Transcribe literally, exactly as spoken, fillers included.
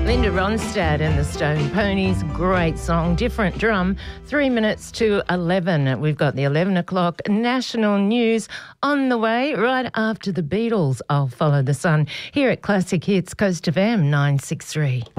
Linda Ronstadt and the Stone Ponies, great song, different drum. Three minutes to eleven. We've got the eleven o'clock national news on the way right after the Beatles. I'll Follow the Sun here at Classic Hits, Coast F M nine six three.